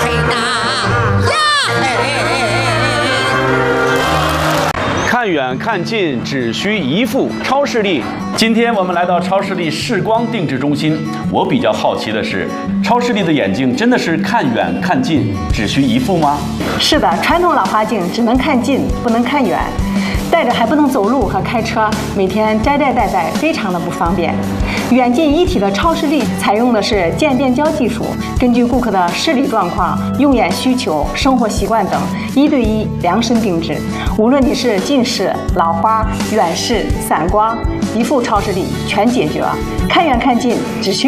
嘿呐呀看远看近只需一副。超视力。今天我们来到超视力视光定制中心，我比较好奇的是，超视力的眼镜真的是看远看近只需一副吗？ 是的，传统老花镜只能看近，不能看远，戴着还不能走路和开车，每天摘戴，非常的不方便。远近一体的超视力采用的是渐变焦技术，根据顾客的视力状况、用眼需求、生活习惯等，1对1量身定制。无论你是近视、老花、远视、散光，一副超视力全解决。看远看近只需